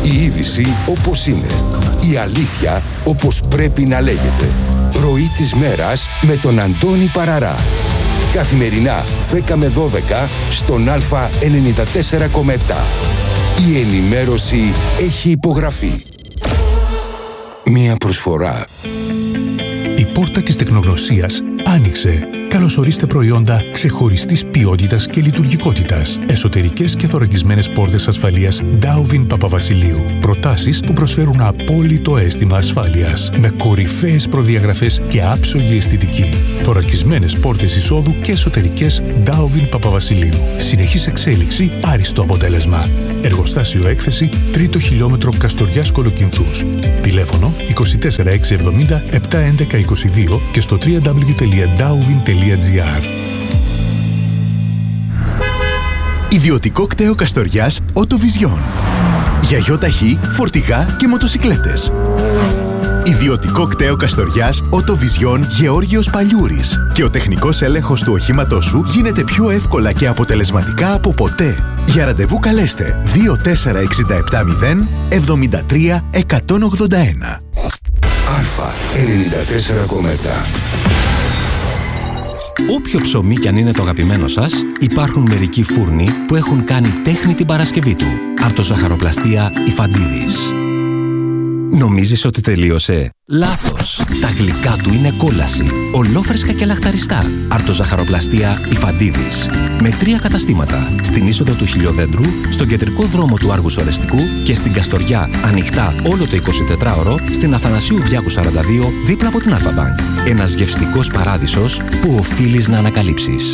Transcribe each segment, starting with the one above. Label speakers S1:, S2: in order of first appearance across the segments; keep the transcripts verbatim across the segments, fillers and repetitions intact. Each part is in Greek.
S1: Η είδηση όπως είναι. Η αλήθεια όπως πρέπει να λέγεται. Πρωί της μέρας με τον Αντώνη Παραρά. Καθημερινά δέκα με δώδεκα στον Α ενενήντα τέσσερα κόμμα επτά. Η ενημέρωση έχει υπογραφεί. Μία προσφορά.
S2: Η πόρτα της τεχνογνωσίας άνοιξε. Καλωσορίστε προϊόντα ξεχωριστής ποιότητας και λειτουργικότητας. Εσωτερικές και θωρακισμένες πόρτες ασφαλείας Ντάουβιν Παπαβασιλείου. Προτάσεις που προσφέρουν απόλυτο αίσθημα ασφάλειας. Με κορυφαίες προδιαγραφές και άψογη αισθητική. Θωρακισμένες πόρτες εισόδου και εσωτερικές Ντάουβιν Παπαβασιλείου. Συνεχής εξέλιξη, άριστο αποτέλεσμα. Εργοστάσιο έκθεση, τρίτο χιλιόμετρο Καστοριάς Κολοκυνθούς. Τηλέφωνο είκοσι τέσσερα εξακόσια εβδομήντα επτακόσια έντεκα είκοσι δύο και στο double-u double-u double-u τελεία ντάουβιν τελεία τζι άρ.
S3: Ιδιωτικό κτέο Καστοριάς Autovision. Για γιοταχή, φορτηγά και μοτοσικλέτες. Ιδιωτικό κτέο Καστοριάς Autovision Γεώργιος Παλιούρης. Και ο τεχνικός έλεγχος του οχήματός σου γίνεται πιο εύκολα και αποτελεσματικά από ποτέ. Για ραντεβού καλέστε δύο τέσσερα έξι επτά μηδέν εβδομήντα τρία εκατόν ογδόντα ένα.
S1: Α ενενήντα τέσσερα κόμμα επτά.
S4: Όποιο ψωμί κι αν είναι το αγαπημένο σας, υπάρχουν μερικοί φούρνοι που έχουν κάνει τέχνη την Παρασκευή του. Αρτοζαχαροπλαστεία Ιφαντίδης. Νομίζεις ότι τελείωσε? Λάθος! Τα γλυκά του είναι κόλαση. Ολόφρεσκα και λαχταριστά. Αρτοζαχαροπλαστεία Ιφαντίδης. Με τρία καταστήματα. Στην είσοδο του Χιλιοδέντρου, στον κεντρικό δρόμο του Άργους Ορεστικού και στην Καστοριά, ανοιχτά όλο το εικοσιτετράωρο, στην Αθανασίου Διάκου σαράντα δύο, δίπλα από την Αλφα Bank. Ένας γευστικός παράδεισος που οφείλεις να ανακαλύψεις.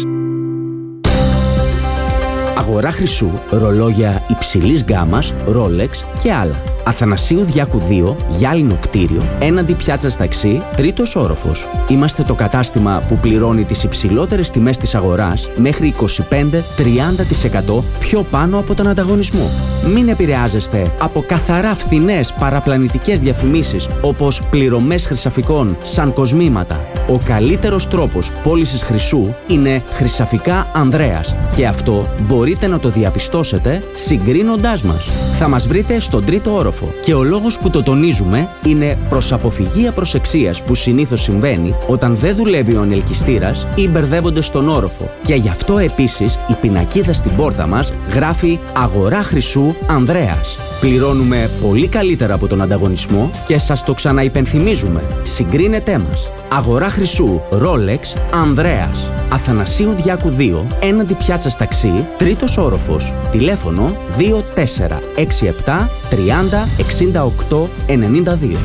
S5: Αγορά χρυσού, ρολόγια υψηλής γκάμας, Rolex και άλλα. Αθανασίου Διάκου δύο, γυάλινο κτίριο, έναντι πιάτσας ταξί, τρίτος όροφος. Είμαστε το κατάστημα που πληρώνει τις υψηλότερες τιμές της αγοράς μέχρι είκοσι πέντε με τριάντα τοις εκατό πιο πάνω από τον ανταγωνισμό. Μην επηρεάζεστε από καθαρά φθηνές παραπλανητικές διαφημίσεις όπως πληρωμές χρυσαφικών σαν κοσμήματα. Ο καλύτερος τρόπος πώλησης χρυσού είναι Χρυσαφικά Ανδρέας και αυτό μπορείτε να το διαπιστώσετε συγκρίνοντάς μας. Θα μας βρείτε στον τρίτο όροφο. Και ο λόγος που το τονίζουμε είναι προς αποφυγή απροσεξίας που συνήθως συμβαίνει όταν δεν δουλεύει ο ανελκυστήρας ή μπερδεύονται στον όροφο. Και γι' αυτό επίσης η πινακίδα στην πόρτα μας γράφει «Αγορά χρυσού Ανδρέας». Πληρώνουμε πολύ καλύτερα από τον ανταγωνισμό και σας το ξαναυπενθυμίζουμε. Συγκρίνετέ μας. Αγορά χρυσού Rolex Ανδρέας. Αθανασίου Διάκου δύο, έναντι πιάτσας ταξί, τρίτος όροφος. Τηλέφωνο δύο τέσσερα έξι επτά τριάντα εξήντα οκτώ ενενήντα δύο.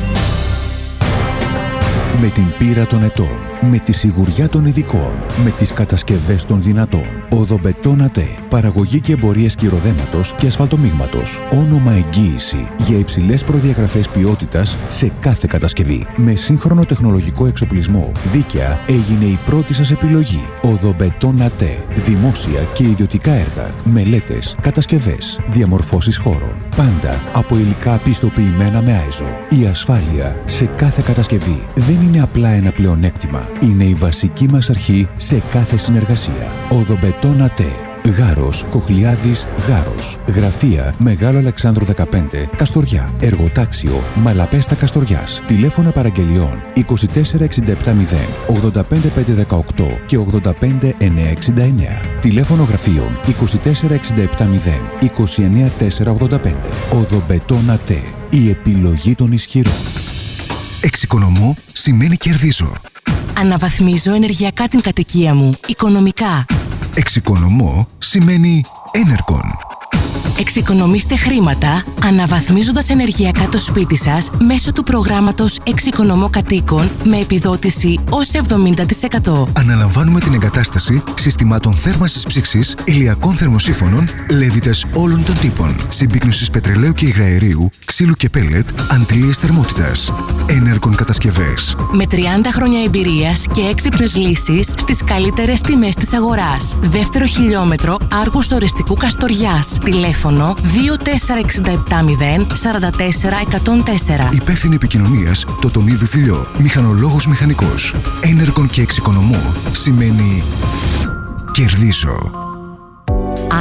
S6: Με την πείρα των ετών, με τη σιγουριά των ειδικών, με τις κατασκευές των δυνατών. Οδομπετόν ΑΤΕ. Παραγωγή και εμπορία σκυροδέματος και ασφαλτομίγματος. Όνομα εγγύηση για υψηλές προδιαγραφές ποιότητας σε κάθε κατασκευή. Με σύγχρονο τεχνολογικό εξοπλισμό. Δίκαια έγινε η πρώτη σας επιλογή. Οδομπετόν ΑΤΕ. Δημόσια και ιδιωτικά έργα. Μελέτες, κατασκευές, διαμορφώσεις χώρων. Πάντα από υλικά πιστοποιημένα με άιζο. Η ασφάλεια σε κάθε κατασκευή δεν είναι απλά ένα πλεονέκτημα. Είναι η βασική μας αρχή σε κάθε συνεργασία. Οδομπετόν ΑΤΕ. Γάρος, Κοχλιάδης, Γάρος. Γραφεία Μεγάλο Αλεξάνδρου δεκαπέντε, Καστοριά. Εργοτάξιο Μαλαπέστα Καστοριάς. Τηλέφωνα παραγγελιών είκοσι τέσσερα εξήντα επτά μηδέν ογδόντα πέντε πεντακόσια δεκαοκτώ και ογδόντα πέντε εννιακόσια εξήντα εννέα. Τηλέφωνο γραφείων είκοσι τέσσερα εξήντα επτά μηδέν είκοσι εννέα τετρακόσια ογδόντα πέντε. Οδομπετόν ΑΤΕ. Η επιλογή των ισχυρών.
S7: Εξοικονομώ σημαίνει κερδίζω.
S8: Αναβαθμίζω ενεργειακά την κατοικία μου, οικονομικά.
S7: Εξοικονομώ σημαίνει Enercon.
S8: Εξοικονομήστε χρήματα αναβαθμίζοντας ενεργειακά το σπίτι σας μέσω του προγράμματος Εξοικονομώ Κατοίκων με επιδότηση ως εβδομήντα τοις εκατό.
S7: Αναλαμβάνουμε την εγκατάσταση συστημάτων θέρμανσης ψήξης, ηλιακών θερμοσύφωνων, λέβητες όλων των τύπων, συμπίκνωσης πετρελαίου και υγραερίου, ξύλου και πέλετ, αντλίες θερμότητας. Enercon κατασκευές.
S8: Με τριάντα χρόνια εμπειρίας και έξυπνες λύσεις στις καλύτερες τιμές της αγοράς. Δεύτερο χιλιόμετρο Άργους Ορεστικού Καστοριάς. Τηλέφωνο δύο τέσσερα έξι επτά μηδέν τέσσερα τέσσερα εκατόν τέσσερα.
S7: Υπεύθυνη επικοινωνίας Τοτονίδου Φιλιό. Μηχανολόγος μηχανικός. Enercon και εξοικονομώ σημαίνει κερδίζω.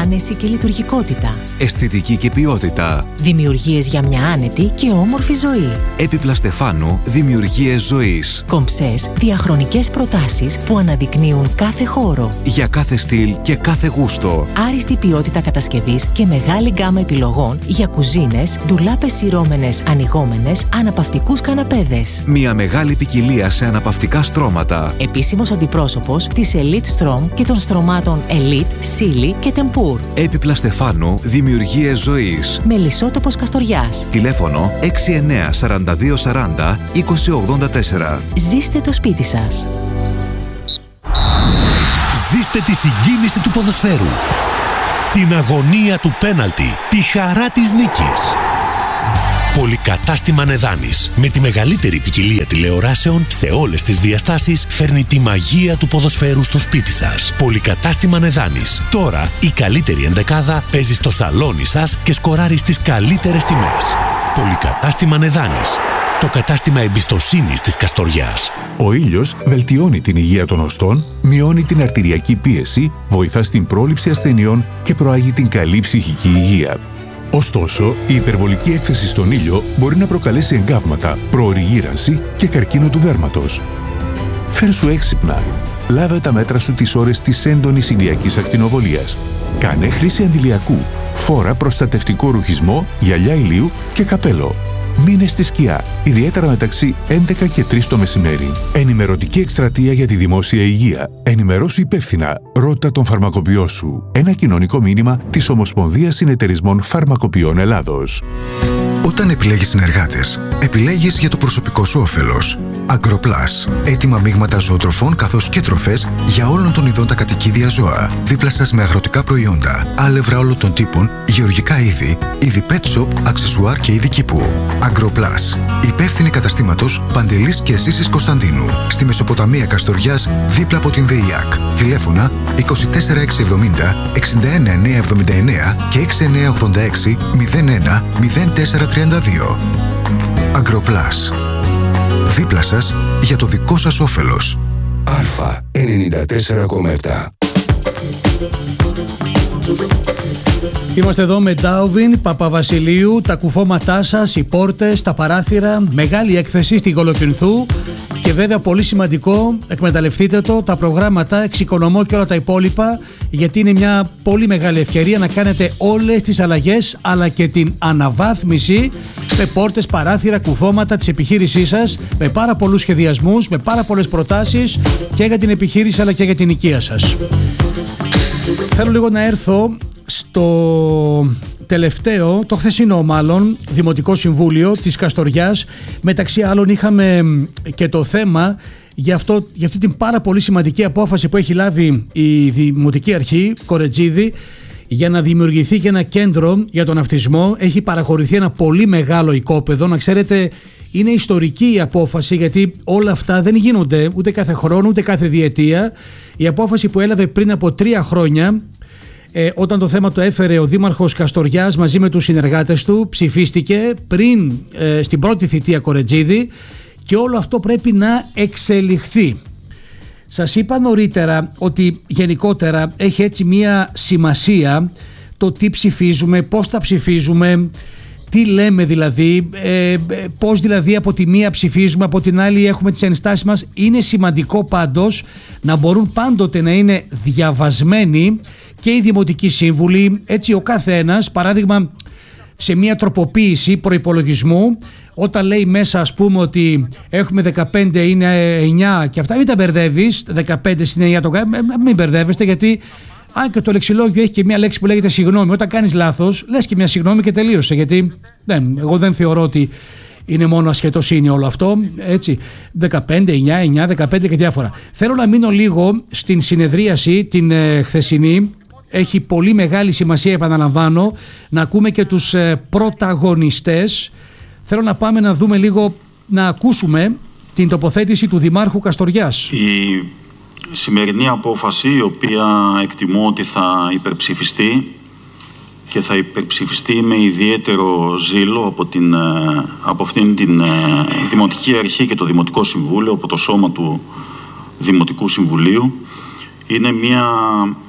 S8: άνεση και λειτουργικότητα.
S9: Αισθητική και ποιότητα.
S8: Δημιουργίες για μια άνετη και όμορφη ζωή.
S9: Έπιπλα Στεφάνου, δημιουργίες ζωής.
S8: Κομψές, διαχρονικές προτάσεις που αναδεικνύουν κάθε χώρο.
S9: Για κάθε στυλ και κάθε γούστο.
S8: Άριστη ποιότητα κατασκευής και μεγάλη γκάμα επιλογών για κουζίνες, ντουλάπες σειρώμενες, ανοιγόμενες, αναπαυτικούς καναπέδες.
S9: Μια μεγάλη ποικιλία σε αναπαυτικά στρώματα.
S8: Επίσημος αντιπρόσωπος της Elite Strom και των στρωμάτων Elite, Silly και Tempur.
S9: Έπιπλα Στεφάνου, δημιουργίες ζωής.
S8: Μελισσότοπος Καστοριάς.
S9: Τηλέφωνο έξι εννέα σαράντα δύο σαράντα είκοσι ογδόντα τέσσερα.
S8: Ζήστε το σπίτι σας.
S10: Ζήστε τη συγκίνηση του ποδοσφαίρου. Την αγωνία του πέναλτι. Τη χαρά της νίκης. Πολυκατάστημα Νεδάνης, με τη μεγαλύτερη ποικιλία τηλεοράσεων σε όλες τις διαστάσεις, φέρνει τη μαγεία του ποδοσφαίρου στο σπίτι σας. Πολυκατάστημα Νεδάνης. Τώρα η καλύτερη ενδεκάδα παίζει στο σαλόνι σας και σκοράρει στις καλύτερες τιμές. Πολυκατάστημα Νεδάνης. Το κατάστημα εμπιστοσύνης της Καστοριάς.
S2: Ο ήλιος βελτιώνει την υγεία των οστών, μειώνει την αρτηριακή πίεση, βοηθά στην πρόληψη ασθενειών και προάγει την καλή ψυχική υγεία. Ωστόσο, η υπερβολική έκθεση στον ήλιο μπορεί να προκαλέσει εγκάβματα, προωρή γύρανση και καρκίνο του δέρματος. Φέρσου έξυπνα. Λάβε τα μέτρα σου τις ώρες της έντονης ηλιακής ακτινοβολίας. Κάνε χρήση αντιλιακού. Φόρα προστατευτικό ρουχισμό, γυαλιά ηλίου και καπέλο. Μείνε στη σκιά, ιδιαίτερα μεταξύ έντεκα και τρεις το μεσημέρι. Ενημερωτική εκστρατεία για τη δημόσια υγεία. Ενημερώσου υπεύθυνα. Ρώτα τον φαρμακοποιό σου. Ένα κοινωνικό μήνυμα της Ομοσπονδίας Συνεταιρισμών Φαρμακοποιών Ελλάδος.
S7: Όταν επιλέγεις συνεργάτες, επιλέγεις για το προσωπικό σου όφελος. Agroplus. Έτοιμα μείγματα ζωοτροφών καθώς και τροφές για όλων των ειδών τα κατοικίδια ζώα. Δίπλα σας με αγροτικά προϊόντα, άλευρα όλων των τύπων, γεωργικά είδη, είδη pet shop, αξεσουάρ και είδη κήπου. Agroplus. Υπεύθυνη καταστήματος Παντελής και Σύσης Κωνσταντίνου. Στη Μεσοποταμία Καστοριάς, δίπλα από την ΔΕΙΑΚ. Τηλέφωνα είκοσι τέσσερα εξακόσια εβδομήντα εξήντα ένα εννιακόσια εβδομήντα εννέα και έξι εννιακόσια ογδόντα έξι μηδέν ένα μηδέν τέσσερα τριάντα δύο. Agroplus. Δίπλα σας για το δικό σας όφελος.
S1: Αλφα ενενήντα τέσσερα κόμμα επτά.
S11: Είμαστε εδώ με Ντάουβιν, Παπαβασιλείου, τα κουφώματά σας, οι πόρτες, τα παράθυρα, μεγάλη έκθεση στη Κολοκυνθού και βέβαια πολύ σημαντικό, εκμεταλλευτείτε το, τα προγράμματα, εξοικονομώ και όλα τα υπόλοιπα, γιατί είναι μια πολύ μεγάλη ευκαιρία να κάνετε όλες τις αλλαγές αλλά και την αναβάθμιση με πόρτες, παράθυρα, κουφώματα της επιχείρησής σας, με πάρα πολλούς σχεδιασμούς, με πάρα πολλές προτάσεις και για την επιχείρηση αλλά και για την οικία σας. Θέλω λίγο να έρθω στο τελευταίο, το χθεσινό μάλλον, Δημοτικό Συμβούλιο της Καστοριάς. Μεταξύ άλλων είχαμε και το θέμα για, αυτό, για αυτή την πάρα πολύ σημαντική απόφαση που έχει λάβει η Δημοτική Αρχή Κορετζίδη για να δημιουργηθεί και ένα κέντρο για τον αυτισμό. Έχει παραχωρηθεί ένα πολύ μεγάλο οικόπεδο. Να ξέρετε, είναι ιστορική η απόφαση, γιατί όλα αυτά δεν γίνονται ούτε κάθε χρόνο ούτε κάθε διετία. Η απόφαση που έλαβε πριν από τρία χρόνια, Ε, όταν το θέμα το έφερε ο Δήμαρχος Καστοριάς μαζί με τους συνεργάτες του, ψηφίστηκε πριν ε, στην πρώτη θητεία Κορετζίδη και όλο αυτό πρέπει να εξελιχθεί. Σας είπα νωρίτερα ότι γενικότερα έχει έτσι μία σημασία το τι ψηφίζουμε, πώς τα ψηφίζουμε, τι λέμε δηλαδή, ε, πώς δηλαδή από τη μία ψηφίζουμε, από την άλλη έχουμε τις ενστάσεις μας. Είναι σημαντικό πάντως να μπορούν πάντοτε να είναι διαβασμένοι και οι δημοτικοί σύμβουλοι, έτσι ο κάθε ένας, παράδειγμα σε μια τροποποίηση προϋπολογισμού, όταν λέει μέσα ας πούμε ότι έχουμε δεκαπέντε είναι εννιά και αυτά, μην τα μπερδεύεις, δεκαπέντε είναι εννιά το κάνουμε, μην μπερδεύεστε, γιατί αν και το λεξιλόγιο έχει και μια λέξη που λέγεται συγγνώμη, όταν κάνεις λάθος λες και μια συγγνώμη και τελείωσε, γιατί δεν, εγώ δεν θεωρώ ότι είναι μόνο ασχετοσύνη όλο αυτό, έτσι, δεκαπέντε, εννιά, εννιά, δεκαπέντε και διάφορα. Θέλω να μείνω λίγο στην συνεδρίαση την ε, χθεσινή. Έχει πολύ μεγάλη σημασία, επαναλαμβάνω, να ακούμε και τους ε, πρωταγωνιστές. Θέλω να πάμε να δούμε λίγο, να ακούσουμε την τοποθέτηση του Δημάρχου Καστοριάς.
S12: Η σημερινή απόφαση, η οποία εκτιμώ ότι θα υπερψηφιστεί και θα υπερψηφιστεί με ιδιαίτερο ζήλο από, την, από αυτήν την Δημοτική Αρχή και το Δημοτικό Συμβούλιο, από το σώμα του Δημοτικού Συμβουλίου, είναι μια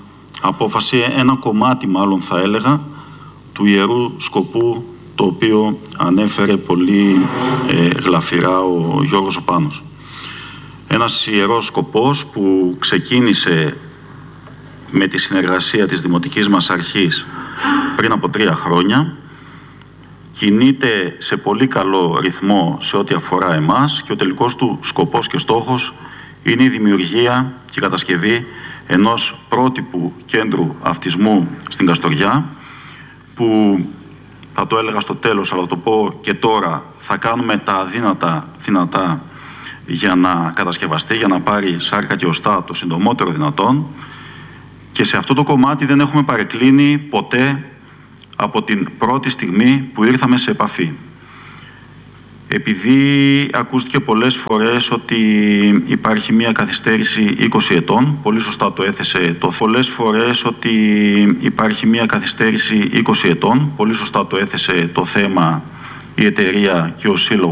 S12: απόφαση, ένα κομμάτι μάλλον θα έλεγα, του ιερού σκοπού, το οποίο ανέφερε πολύ ε, γλαφυρά ο Γιώργος ο Πάνος. Ένας ιερός σκοπός που ξεκίνησε με τη συνεργασία της Δημοτικής μας Αρχής πριν από τρία χρόνια, κινείται σε πολύ καλό ρυθμό σε ό,τι αφορά εμάς και ο τελικός του σκοπός και στόχος είναι η δημιουργία και η κατασκευή ενός πρότυπου κέντρου αυτισμού στην Καστοριά, που θα το έλεγα στο τέλος, αλλά θα το πω και τώρα, θα κάνουμε τα αδύνατα δυνατά για να κατασκευαστεί, για να πάρει σάρκα και οστά το συντομότερο δυνατόν, και σε αυτό το κομμάτι δεν έχουμε παρεκκλίνει ποτέ από την πρώτη στιγμή που ήρθαμε σε επαφή. Επειδή ακούστηκε πολλές φορές ότι υπάρχει μια καθυστέρηση είκοσι ετών, πολύ σωστά το έθεσε το πολλές φορές ότι υπάρχει μια καθυστέρηση είκοσι ετών, πολύ σωστά το έθεσε το θέμα η εταιρεία και ο σύλλογος